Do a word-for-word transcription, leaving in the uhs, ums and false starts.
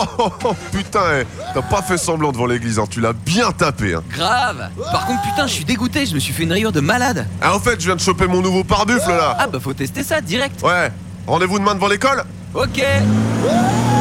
Oh putain, eh, t'as pas fait semblant devant l'église, hein. Tu l'as bien tapé, hein. Grave. Par contre, putain, je suis dégoûté, je me suis fait une rayure de malade. Ah, en fait, je viens de choper mon nouveau pare-buffle là. Ah bah faut tester ça direct. Ouais, rendez-vous demain devant l'école. Ok.